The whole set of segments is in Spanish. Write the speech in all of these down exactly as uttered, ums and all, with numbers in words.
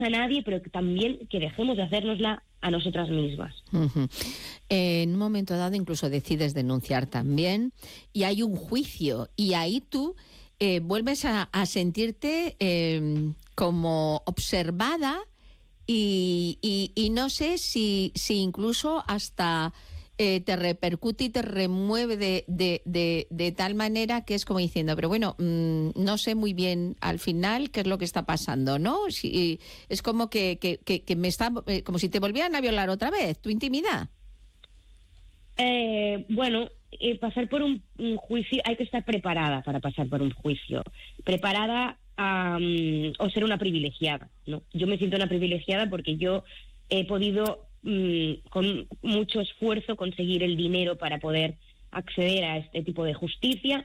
a nadie, pero que también que dejemos de hacérnosla a nosotras mismas. Uh-huh. Eh, en un momento dado incluso decides denunciar también y hay un juicio y ahí tú eh, vuelves a, a sentirte eh, como observada y, y, y no sé si, si incluso hasta eh, te repercute y te remueve de, de, de, de tal manera que es como diciendo, pero bueno, mmm, no sé muy bien al final qué es lo que está pasando, ¿no? Si, es como que, que, que, que me está, eh, como si te volvieran a violar otra vez, tu intimidad. Eh, bueno, eh, pasar por un, un juicio, hay que estar preparada para pasar por un juicio, preparada a, um, o ser una privilegiada, ¿no? Yo me siento una privilegiada porque yo he podido um, con mucho esfuerzo conseguir el dinero para poder acceder a este tipo de justicia,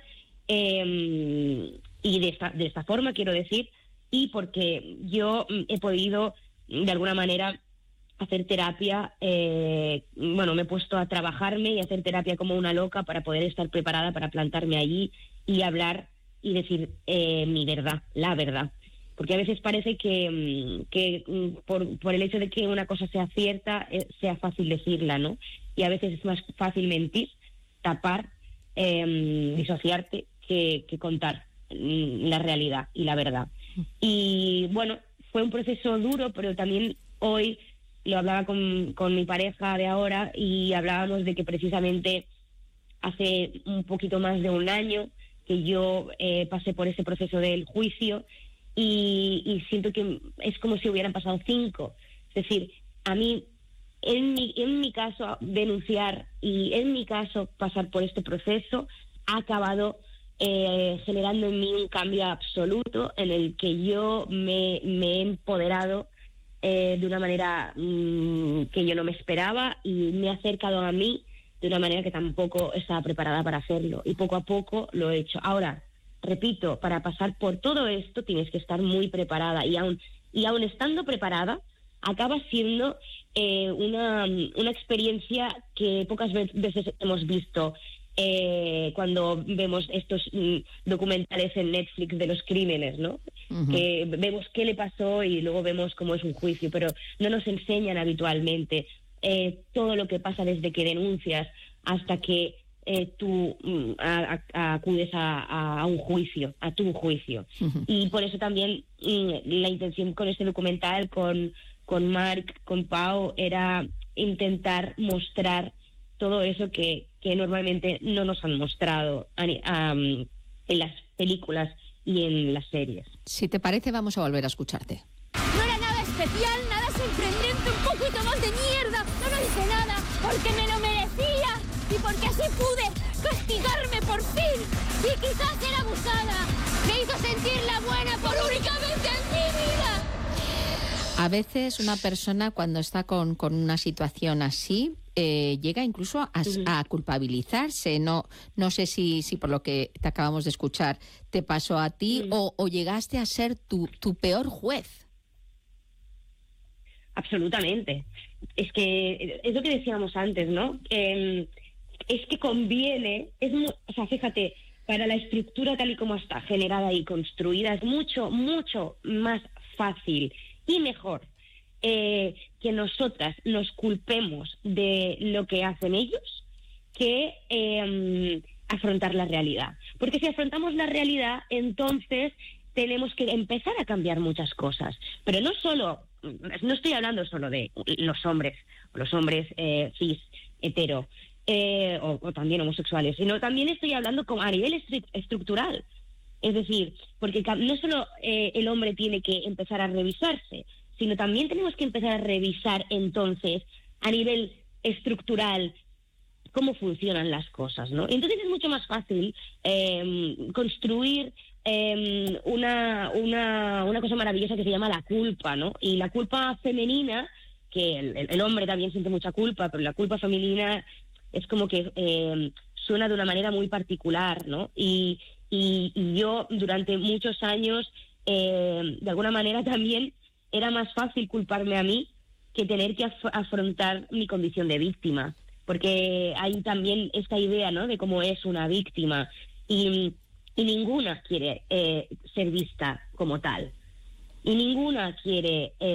eh, y de esta, de esta forma quiero decir, y porque yo um, he podido de alguna manera hacer terapia, eh, bueno, me he puesto a trabajarme y hacer terapia como una loca para poder estar preparada para plantarme allí y hablar y decir eh, mi verdad, la verdad. Porque a veces parece que, que por, por el hecho de que una cosa sea cierta, eh, sea fácil decirla, ¿no? Y a veces es más fácil mentir, tapar, eh, disociarte, que, que contar la realidad y la verdad. Y bueno, fue un proceso duro, pero también hoy lo hablaba con, con mi pareja de ahora y hablábamos de que precisamente hace un poquito más de un año que yo eh, pasé por ese proceso del juicio y, y siento que es como si hubieran pasado cinco. Es decir, a mí, en mi, en mi caso, denunciar y en mi caso pasar por este proceso ha acabado eh, generando en mí un cambio absoluto en el que yo me, me he empoderado Eh, de una manera mmm, que yo no me esperaba y me he acercado a mí de una manera que tampoco estaba preparada para hacerlo y poco a poco lo he hecho. Ahora, repito, para pasar por todo esto tienes que estar muy preparada y aún, y aún estando preparada acaba siendo eh, una, una experiencia que pocas veces hemos visto eh, cuando vemos estos mm, documentales en Netflix de los crímenes, ¿no? Uh-huh. Que vemos qué le pasó y luego vemos cómo es un juicio, pero no nos enseñan habitualmente eh, todo lo que pasa desde que denuncias hasta que eh, tú mm, a, a, acudes a, a un juicio, a tu juicio. Uh-huh. Y por eso también mm, la intención con este documental, con, con Marc, con Pau, era intentar mostrar todo eso que, que normalmente no nos han mostrado um, en las películas y en las series. Si te parece, vamos a volver a escucharte. No era nada especial, nada sorprendente, un poquito más de mierda. No lo hice nada porque me lo merecía y porque así pude castigarme por fin. Y quizás ser abusada me hizo sentir la buena por única vez en mi vida. A veces una persona cuando está con, con una situación así eh, llega incluso a, a culpabilizarse. No, no sé si, si por lo que te acabamos de escuchar te pasó a ti mm. o, o llegaste a ser tu, tu peor juez. Absolutamente. Es que es lo que decíamos antes, ¿no? Eh, es que conviene, es muy, o sea, fíjate, para la estructura tal y como está generada y construida es mucho, mucho más fácil y mejor eh, que nosotras nos culpemos de lo que hacen ellos que eh, afrontar la realidad. Porque si afrontamos la realidad, entonces tenemos que empezar a cambiar muchas cosas. Pero no solo, no estoy hablando solo de los hombres, los hombres eh, cis, hetero, eh, o, o también homosexuales, sino también estoy hablando con, a nivel estru- estructural. Es decir, porque no solo eh, el hombre tiene que empezar a revisarse, sino también tenemos que empezar a revisar entonces a nivel estructural cómo funcionan las cosas, ¿no? Entonces es mucho más fácil eh, construir eh, una, una, una cosa maravillosa que se llama la culpa, ¿no? Y la culpa femenina, que el, el hombre también siente mucha culpa, pero la culpa femenina es como que eh, suena de una manera muy particular, ¿no? Y Y, y yo durante muchos años, eh, de alguna manera también era más fácil culparme a mí que tener que af- afrontar mi condición de víctima, porque hay también esta idea, ¿no?, de cómo es una víctima y, y ninguna quiere eh, ser vista como tal y ninguna quiere eh,